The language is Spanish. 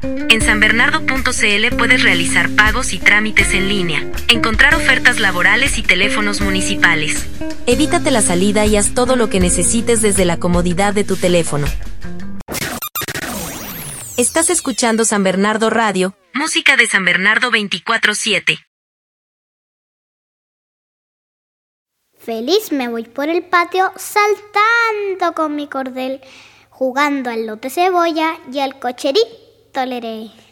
En sanbernardo.cl puedes realizar pagos y trámites en línea, encontrar ofertas laborales y teléfonos municipales. Evítate la salida y haz todo lo que necesites desde la comodidad de tu teléfono. Estás escuchando San Bernardo Radio, música de San Bernardo 24/7. Feliz me voy por el patio saltando con mi cordel, jugando al lote cebolla y al cocherito leré.